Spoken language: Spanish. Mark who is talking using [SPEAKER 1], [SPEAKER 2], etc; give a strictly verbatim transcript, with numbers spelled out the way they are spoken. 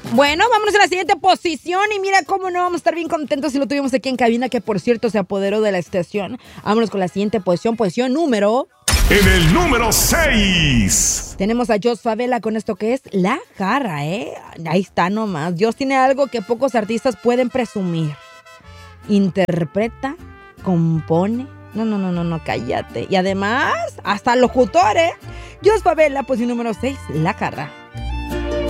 [SPEAKER 1] Bueno, vámonos a la siguiente posición y mira cómo no vamos a estar bien contentos si lo tuvimos aquí en cabina, que por cierto se apoderó de la estación. Vámonos con la siguiente posición, posición número...
[SPEAKER 2] En el número seis.
[SPEAKER 1] Tenemos a Jos Favela con esto que es La Jarra, ¿eh? Ahí está nomás. Jos tiene algo que pocos artistas pueden presumir. Interpreta, compone. No, no, no, no, no, cállate. Y además, hasta locutor, ¿eh? Jos Favela, posición número seis, La Jarra.